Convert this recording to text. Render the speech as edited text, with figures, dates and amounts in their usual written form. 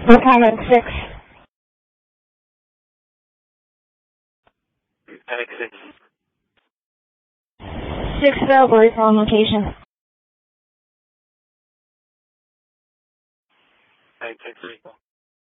We're common 6. Panic 6. 6 available on location. Panic 6.